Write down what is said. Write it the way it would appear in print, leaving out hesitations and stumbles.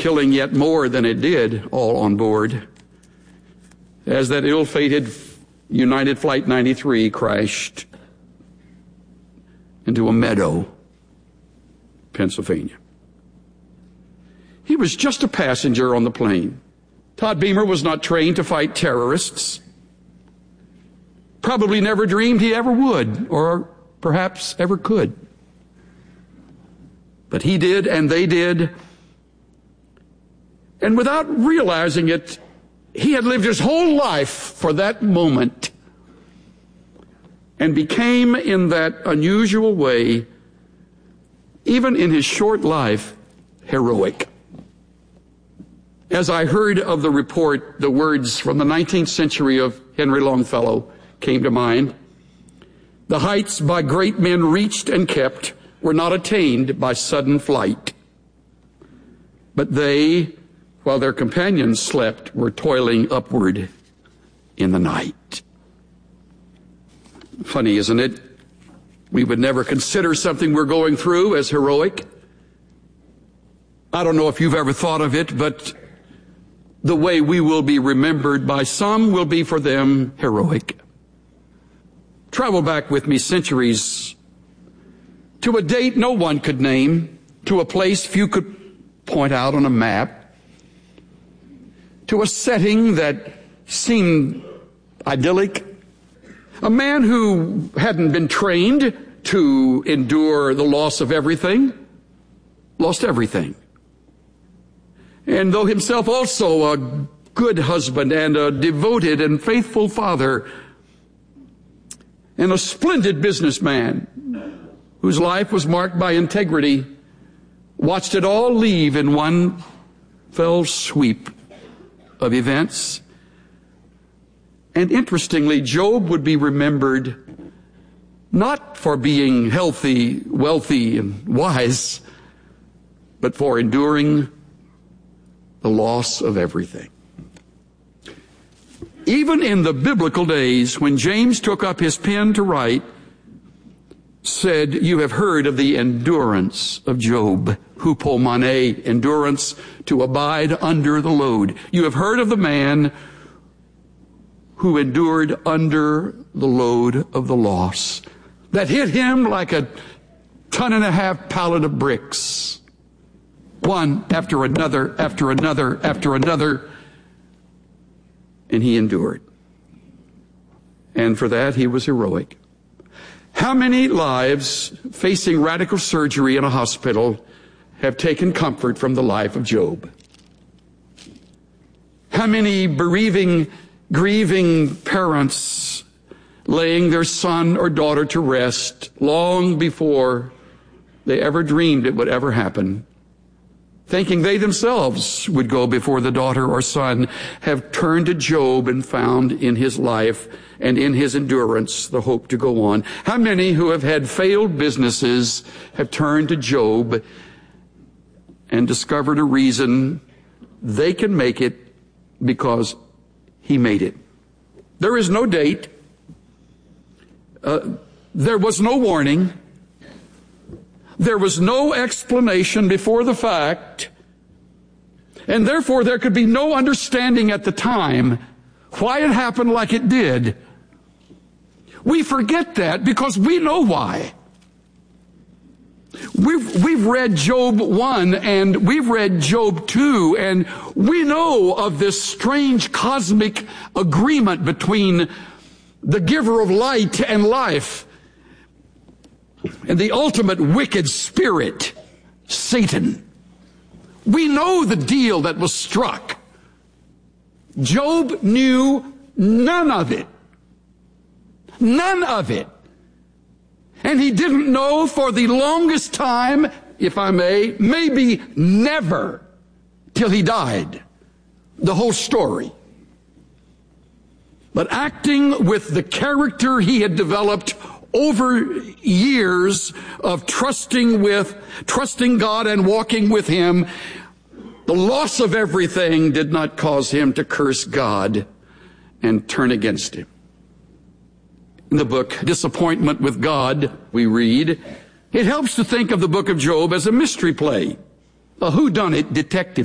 killing yet more than it did all on board as that ill-fated United Flight 93 crashed into a meadow, Pennsylvania. He was just a passenger on the plane. Todd Beamer was not trained to fight terrorists. Probably never dreamed he ever would, or perhaps ever could. But he did, and they did. And without realizing it, he had lived his whole life for that moment and became, in that unusual way, even in his short life, heroic. As I heard of the report, the words from the 19th century of Henry Longfellow came to mind. The heights by great men reached and kept were not attained by sudden flight. But they, while their companions slept, were toiling upward in the night. Funny, isn't it? We would never consider something we're going through as heroic. I don't know if you've ever thought of it, but the way we will be remembered by some will be for them heroic. Travel back with me centuries to a date no one could name, to a place few could point out on a map, to a setting that seemed idyllic. A man who hadn't been trained to endure the loss of everything, lost everything. And though himself also a good husband and a devoted and faithful father and a splendid businessman whose life was marked by integrity, watched it all leave in one fell sweep of events. And interestingly, Job would be remembered not for being healthy, wealthy, and wise, but for enduring the loss of everything. Even in the biblical days, when James took up his pen to write, said, "You have heard of the endurance of Job, hupomone, endurance to abide under the load. You have heard of the man who endured under the load of the loss that hit him like a 1.5 ton pallet of bricks, one after another, after another, after another, and he endured. And for that, he was heroic." How many lives facing radical surgery in a hospital have taken comfort from the life of Job? How many grieving parents laying their son or daughter to rest long before they ever dreamed it would ever happen, thinking they themselves would go before the daughter or son, have turned to Job and found in his life and in his endurance the hope to go on? How many who have had failed businesses have turned to Job and discovered a reason they can make it because he made it? There is no date. There was no warning. There was no explanation before the fact, and therefore there could be no understanding at the time why it happened like it did. We forget that because we know why. We've read Job 1 and we've read Job 2, and we know of this strange cosmic agreement between the giver of light and life and the ultimate wicked spirit, Satan. We know the deal that was struck. Job knew none of it. None of it. And he didn't know for the longest time, if I may, maybe never, till he died, the whole story. But acting with the character he had developed over years of trusting God and walking with him, the loss of everything did not cause him to curse God and turn against him. In the book Disappointment with God, we read, it helps to think of the book of Job as a mystery play, a whodunit detective